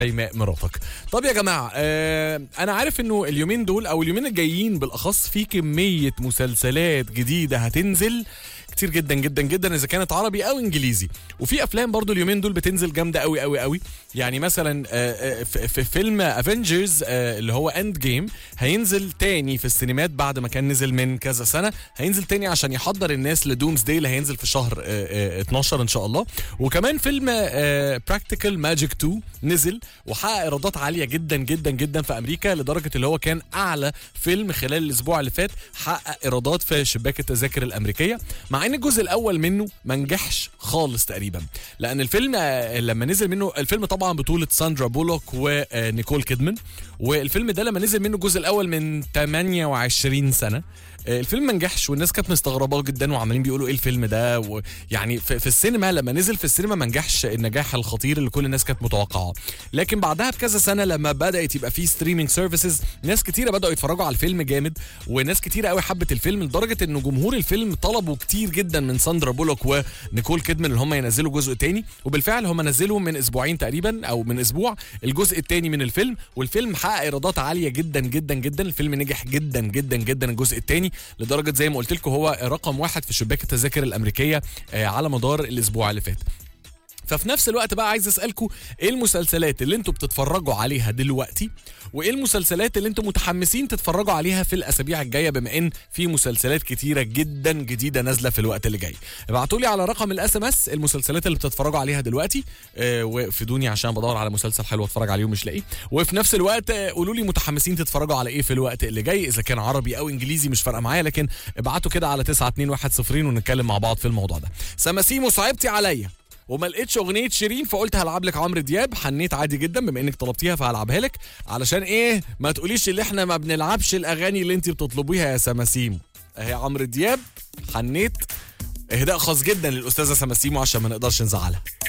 شيماء مراتك. طب يا جماعه، انا عارف انه اليومين دول او اليومين الجايين بالاخص في كميه مسلسلات جديده هتنزل كتير جدا جدا جدا، اذا كانت عربي او انجليزي، وفي افلام برضو اليومين دول بتنزل جامده قوي قوي قوي. يعني مثلا في فيلم افنجرز اللي هو اند جيم هينزل تاني في السينمات بعد ما كان نزل من كذا سنه، هينزل تاني عشان يحضر الناس لدومز داي اللي هينزل في شهر 12 ان شاء الله. وكمان فيلم براكتيكال ماجيك 2 نزل وحقق ايرادات عاليه جدا جدا جدا في امريكا، لدرجه اللي هو كان اعلى فيلم خلال الاسبوع اللي فات، حقق ايرادات في شباك التذاكر الامريكيه، مع ان الجزء الاول منه ما نجحش خالص تقريبا. لان الفيلم لما نزل منه، الفيلم طبعا بطولة ساندرا بولوك ونيكول كيدمان، والفيلم ده لما نزل منه الجزء الاول من 28 سنة الفيلم ما نجحش، والناس كانت مستغربه جدا وعمالين بيقولوا ايه الفيلم ده، ويعني في السينما لما نزل في السينما ما نجحش النجاح الخطير اللي كل الناس كانت متوقعه. لكن بعدها بكذا سنه لما بدات يبقى في ستريمينج سيرفيسز، ناس كتيره بداوا يتفرجوا على الفيلم جامد، وناس كتيره قوي حبت الفيلم، لدرجه ان جمهور الفيلم طلبوا كتير جدا من ساندرا بولوك ونيكول كيدمان اللي هم ينزلوا جزء تاني، وبالفعل هم نزلوا من اسبوعين تقريبا او من اسبوع الجزء الثاني من الفيلم، والفيلم حقق ايرادات عاليه جدا جدا جدا. الفيلم نجح جدا جدا جدا الجزء الثاني، لدرجه زي ما قلت لكم هو رقم 1 في شباك التذاكر الامريكيه على مدار الاسبوع اللي فات. ففي نفس الوقت بقى عايز اسالكم ايه المسلسلات اللي انتوا بتتفرجوا عليها دلوقتي، وايه المسلسلات اللي انتوا متحمسين تتفرجوا عليها في الاسابيع الجايه، بما ان في مسلسلات كتيره جدا جديده نازله في الوقت اللي جاي. ابعتوا لي على رقم الاس ام اس المسلسلات اللي بتتفرجوا عليها دلوقتي، وفيدوني عشان بدور على مسلسل حلو اتفرج عليه ومش لاقيه. وفي نفس الوقت قولوا لي متحمسين تتفرجوا على ايه في الوقت اللي جاي، اذا كان عربي او انجليزي مش فارقه معايا، لكن ابعتوا كده على 92110 ونتكلم مع بعض في الموضوع ده. سماسيمو صعبتي عليا وما لقيتش اغنيه شيرين، فقلت هلعب لك عمرو دياب. حنيت عادي جدا بما انك طلبتيها فهلعبها لك، علشان ايه ما تقوليش اللي احنا ما بنلعبش الاغاني اللي انت بتطلبيها يا سماسيمو. اهي عمرو دياب، حنيت، اهداء خاص جدا للاستاذه سماسيمو عشان ما نقدرش نزعلها.